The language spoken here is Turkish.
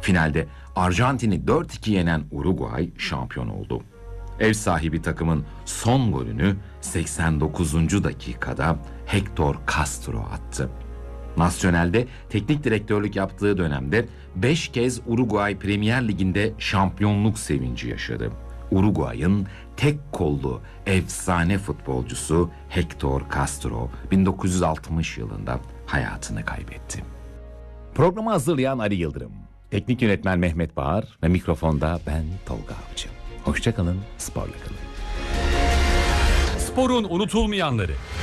Finalde Arjantin'i 4-2 yenen Uruguay şampiyon oldu. Ev sahibi takımın son golünü 89. dakikada Hector Castro attı. Nasyonel'de teknik direktörlük yaptığı dönemde 5 kez Uruguay Premier Ligi'nde şampiyonluk sevinci yaşadı. Uruguay'ın tek kollu efsane futbolcusu Hector Castro 1960 yılında hayatını kaybetti. Programı hazırlayan Ali Yıldırım, teknik yönetmen Mehmet Bağır ve mikrofonda ben Tolga Avcı. Hoşça kalın, sporla kalın. Sporun unutulmayanları.